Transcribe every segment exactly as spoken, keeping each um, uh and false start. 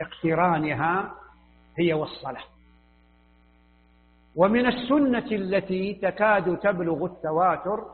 اقترانها هي والصلاة. ومن السنة التي تكاد تبلغ التواتر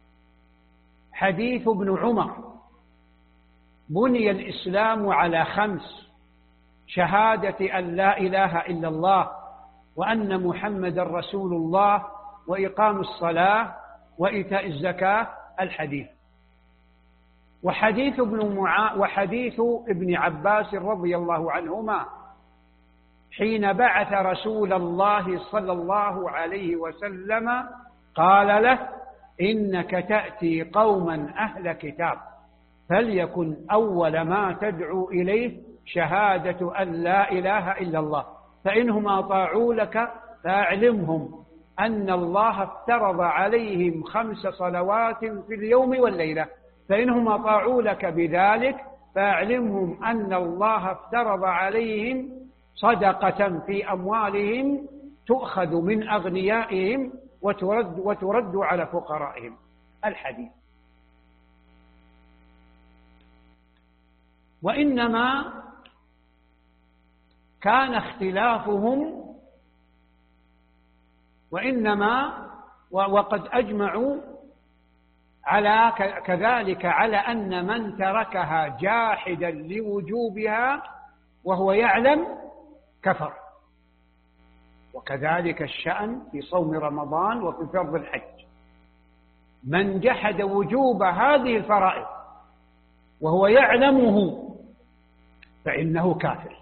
حديث ابن عمر: بني الإسلام على خمس: شهادة أن لا إله إلا الله وأن محمدا رسول الله وإقام الصلاة وإيتاء الزكاة. الحديث. وحديث ابن معا وحديث ابن عباس رضي الله عنهما حين بعث رسول الله صلى الله عليه وسلم قال له: إنك تأتي قوما أهل كتاب فليكن أول ما تدعو إليه شهادة أن لا إله إلا الله، فإنهم أطاعوا لك فأعلمهم أن الله افترض عليهم خمس صلوات في اليوم والليلة، فإنهم أطاعوا لك بذلك فأعلمهم أن الله افترض عليهم صدقة في أموالهم تؤخذ من أغنيائهم وترد, وترد على فقرائهم. الحديث. وإنما كان اختلافهم وإنما وقد أجمعوا على كذلك على أن من تركها جاحدا لوجوبها وهو يعلم كفر. وكذلك الشأن في صوم رمضان وفي فرض الحج، من جحد وجوب هذه الفرائض وهو يعلمه فإنه كافر.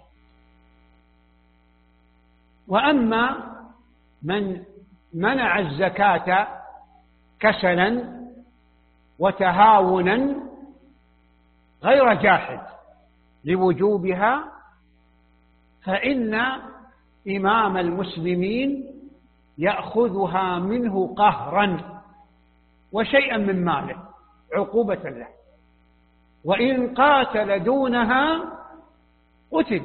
وأما من منع الزكاة كسلا وتهاونا غير جاحد لوجوبها فإن إمام المسلمين يأخذها منه قهرا وشيئا من ماله عقوبة له، وإن قاتل دونها قتل،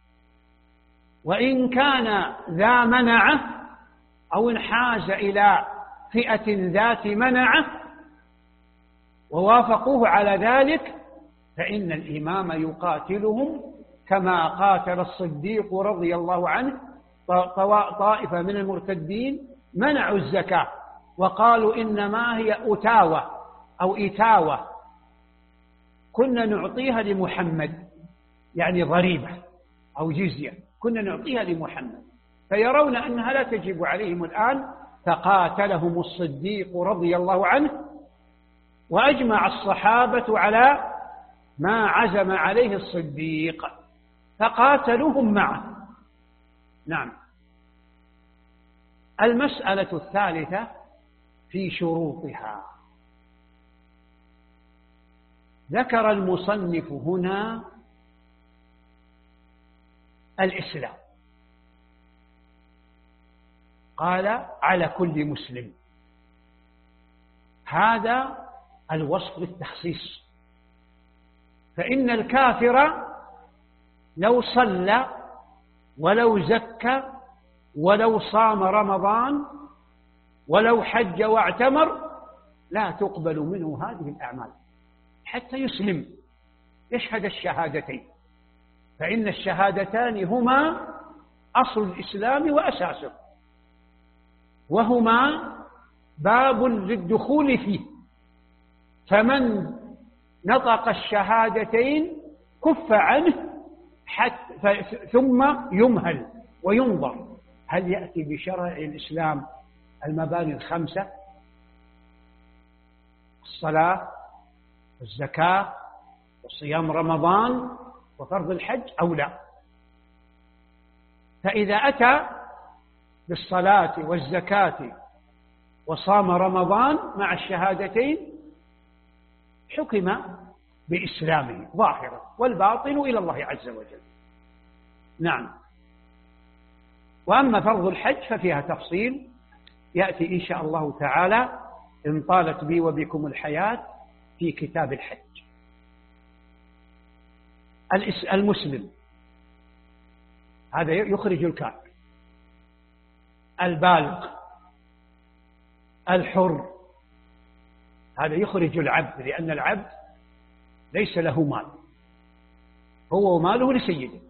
وإن كان ذا منعه أو انحاز إلى فئة ذات منعه ووافقوه على ذلك فإن الإمام يقاتلهم كما قاتل الصديق رضي الله عنه طائفة من المرتدين منعوا الزكاة وقالوا إنما هي أتاوة أو إتاوة كنا نعطيها لمحمد، يعني ضريبة أو جزية كنا نعطيها لمحمد، فيرون أنها لا تجب عليهم الآن، فقاتلهم الصديق رضي الله عنه وأجمع الصحابة على ما عزم عليه الصديق فقاتلوهم معه. نعم. المسألة الثالثة في شروطها. ذكر المصنف هنا الإسلام، قال على كل مسلم، هذا الوصف للتخصيص، فإن الكافر لو صلى ولو زكى ولو صام رمضان ولو حج واعتمر لا تقبل منه هذه الأعمال حتى يسلم يشهد الشهادتين، فإن الشهادتان هما أصل الإسلام وأساسه، وهما باب للدخول فيه، فمن نطق الشهادتين كف عنه حتى ثم يمهل وينظر هل يأتي بشرع الإسلام المباني الخمسة: الصلاة والزكاة وصيام رمضان وفرض الحج أو لا. فإذا أتى بالصلاة والزكاة وصام رمضان مع الشهادتين حكم بإسلامه ظاهرا، والباطن إلى الله عز وجل. نعم. وأما فرض الحج ففيها تفصيل يأتي إن شاء الله تعالى إن طالت بي وبكم الحياة في كتاب الحج. المسلم هذا يخرج الكافر، البالغ، الحر هذا يخرج العبد، لأن العبد ليس له مال، هو وماله لسيده،